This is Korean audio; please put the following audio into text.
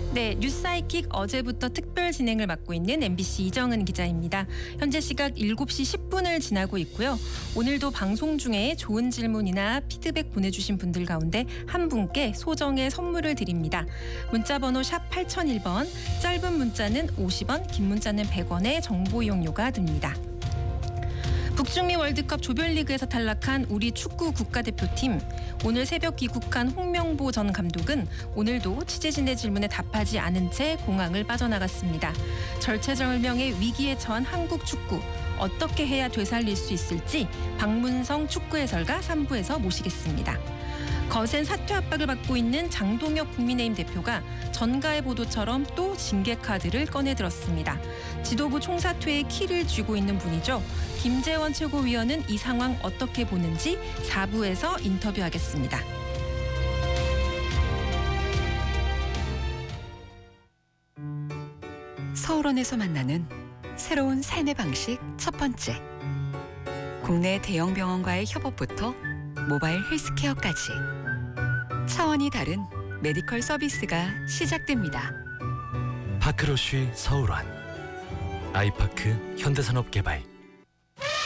네, 뉴스하이킥 어제부터 특별 진행을 맡고 있는 MBC 이정은 기자입니다. 현재 시각 7시 10분을 지나고 있고요. 오늘도 방송 중에 좋은 질문이나 피드백 보내주신 분들 가운데 한 분께 소정의 선물을 드립니다. 문자번호 샵 8001번, 짧은 문자는 50원, 긴 문자는 100원의 정보 이용료가 듭니다. 북중미 월드컵 조별리그에서 탈락한 우리 축구 국가대표팀. 오늘 새벽 귀국한 홍명보 전 감독은 오늘도 취재진의 질문에 답하지 않은 채 공항을 빠져나갔습니다. 절체절명의 위기에 처한 한국 축구. 어떻게 해야 되살릴 수 있을지 박문성 축구 해설가 3부에서 모시겠습니다. 거센 사퇴 압박을 받고 있는 장동혁 국민의힘 대표가 전가의 보도처럼 또 징계 카드를 꺼내들었습니다. 지도부 총사퇴의 키를 쥐고 있는 분이죠. 김재원 최고위원은 이 상황 어떻게 보는지 4부에서 인터뷰하겠습니다. 서울원에서 만나는 새로운 삶의 방식 첫 번째. 국내 대형 병원과의 협업부터 모바일 헬스케어까지 차원이 다른 메디컬 서비스가 시작됩니다. 파크로쉬 서울원, 아이파크 현대산업개발.